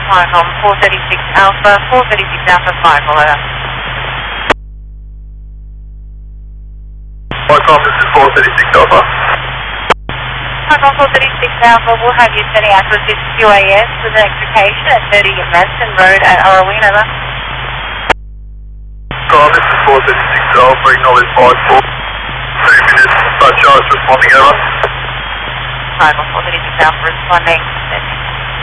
Hong 436 Alpha, 436 Alpha 5, over. Hong, this is 436 Alpha. Hong 436 Alpha, we'll have you setting out to assist QAS with an extrication at 30 Manston Road at Oroween, over. Hong, this is 436 Alpha, acknowledge 5-4. 2 minutes, charge responding, over. Hong 436 Alpha responding.